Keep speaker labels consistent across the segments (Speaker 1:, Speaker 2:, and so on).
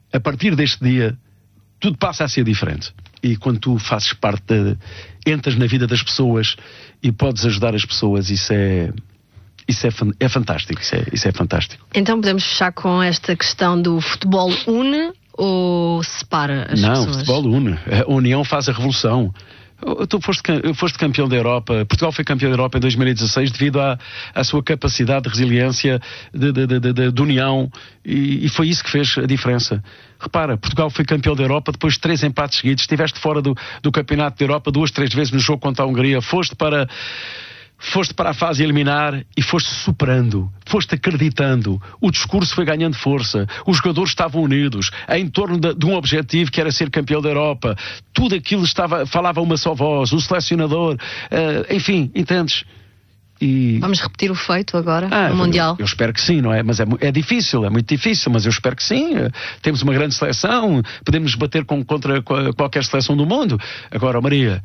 Speaker 1: a partir deste dia, tudo passa a ser diferente. E quando tu fazes parte, entras na vida das pessoas e podes ajudar as pessoas, isso é fantástico. Isso é fantástico.
Speaker 2: Então podemos fechar com esta questão do futebol une ou separa as pessoas?
Speaker 1: Não, o futebol une. A união faz a revolução. Tu foste campeão da Europa. Portugal foi campeão da Europa em 2016 devido à sua capacidade de resiliência, de união, e foi isso que fez a diferença. Repara, Portugal foi campeão da Europa depois de 3 empates seguidos. Estiveste fora do campeonato da Europa 2, 3 vezes no jogo contra a Hungria. Foste para a fase eliminar e foste superando, foste acreditando, o discurso foi ganhando força, os jogadores estavam unidos em torno de um objetivo que era ser campeão da Europa, tudo aquilo falava uma só voz, o selecionador, enfim, entendes? E...
Speaker 2: Vamos repetir o feito agora no Mundial?
Speaker 1: Eu espero que sim, não é? Mas é difícil, é muito difícil, mas eu espero que sim. Temos uma grande seleção, podemos bater contra qualquer seleção do mundo. Agora, Maria,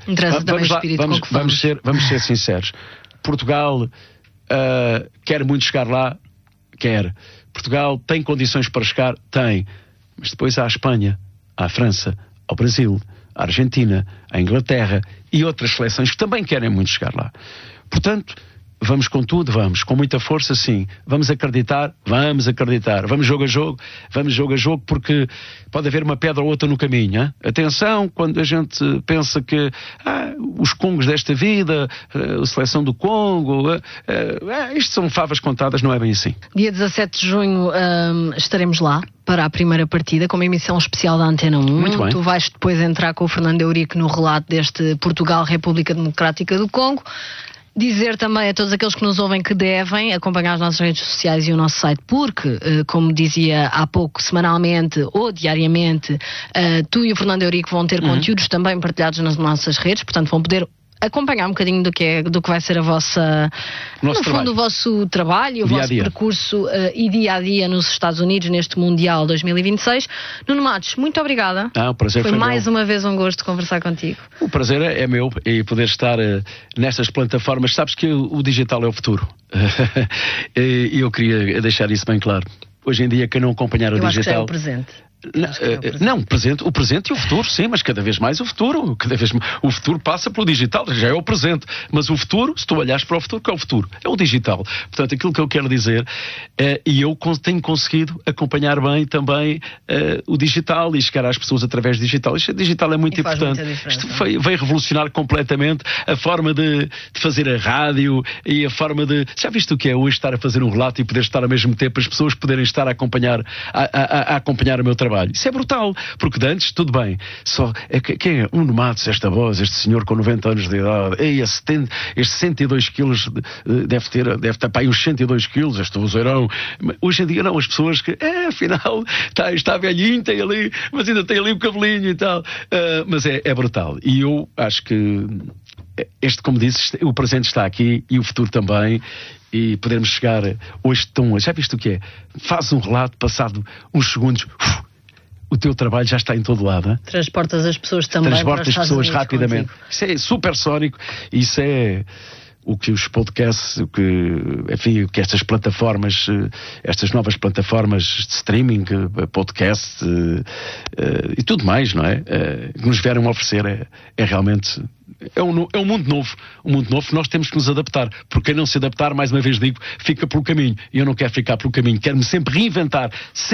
Speaker 1: vamos ser sinceros. Portugal quer muito chegar lá? Quer. Portugal tem condições para chegar? Tem. Mas depois há a Espanha, há a França, ao Brasil, a Argentina, a Inglaterra e outras seleções que também querem muito chegar lá. Portanto, vamos com tudo, vamos com muita força, sim. Vamos acreditar, vamos jogo a jogo, porque pode haver uma pedra ou outra no caminho, hein? Atenção, quando a gente pensa que os Congos desta vida, a seleção do Congo, isto são favas contadas, não é bem assim.
Speaker 2: Dia 17 de junho estaremos lá para a primeira partida, com uma emissão especial da Antena 1.
Speaker 1: Muito bem.
Speaker 2: Tu vais depois entrar com o Fernando Eurico no relato deste Portugal-República Democrática do Congo. Dizer também a todos aqueles que nos ouvem que devem acompanhar as nossas redes sociais e o nosso site, porque, como dizia há pouco, semanalmente ou diariamente, tu e o Fernando Eurico vão ter conteúdos também partilhados nas nossas redes, portanto vão poder acompanhar um bocadinho do que vai ser a vossa, no fundo, o vosso trabalho e o vosso percurso e dia a dia nos Estados Unidos neste Mundial 2026. Nuno Matos, muito obrigada.
Speaker 1: O prazer foi
Speaker 2: mais uma vez um gosto conversar contigo.
Speaker 1: O prazer é meu e poder estar nestas plataformas. Sabes que o digital é o futuro. E eu queria deixar isso bem claro. Hoje em dia, quem não acompanhar o digital...
Speaker 2: Acho que já é o presente.
Speaker 1: Não, o presente e o futuro, sim, mas cada vez mais o futuro. O futuro passa pelo digital, já é o presente. Mas o futuro, se tu olhares para o futuro, que é o futuro? É o digital. Portanto, aquilo que eu quero dizer e eu tenho conseguido acompanhar bem também o digital e chegar às pessoas através do digital. Isto digital é muito importante. Isto veio revolucionar completamente a forma de fazer a rádio e a forma de... Já viste o que é hoje estar a fazer um relato e poder estar ao mesmo tempo, as pessoas poderem estar a acompanhar o meu trabalho. Isso é brutal, porque de antes, tudo bem, só quem é Nuno Matos, esta voz, este senhor com 90 anos de idade, este 102 quilos deve ter para aí uns 102 quilos, este vozeirão. Hoje em dia não, as pessoas que afinal está velhinho, tem ali, mas ainda tem ali o cabelinho e tal, mas é brutal, e eu acho que como disse, o presente está aqui e o futuro também. E podermos chegar hoje tão... Já viste o que é? Faz um relato, passado uns segundos, o teu trabalho já está em todo lado. Hein?
Speaker 2: Transportas as pessoas também.
Speaker 1: Transportas as pessoas rapidamente. Contigo. Isso é supersónico. Isso é o que os podcasts, o que estas plataformas, estas novas plataformas de streaming, podcast e tudo mais, não é? Que nos vieram a oferecer é realmente... É um mundo novo. Um mundo novo que nós temos que nos adaptar. Porque quem não se adaptar, mais uma vez digo, fica pelo caminho. E eu não quero ficar pelo caminho. Quero-me sempre reinventar.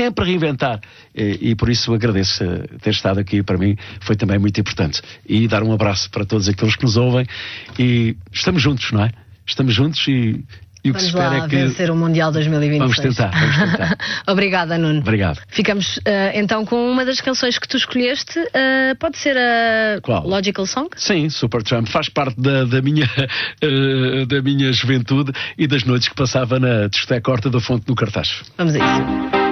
Speaker 1: E por isso agradeço ter estado aqui. Para mim foi também muito importante. E dar um abraço para todos aqueles que nos ouvem. E estamos juntos, não é? Estamos juntos e o que se espera é que...
Speaker 2: vencer o Mundial 2026.
Speaker 1: Vamos tentar.
Speaker 2: Obrigada, Nuno.
Speaker 1: Obrigado.
Speaker 2: Ficamos então com uma das canções que tu escolheste. Pode ser a
Speaker 1: Qual?
Speaker 2: Logical Song?
Speaker 1: Sim, Supertramp. Faz parte da minha juventude e das noites que passava na discoteca Horta da Fonte no Cartaz.
Speaker 2: Vamos a isso.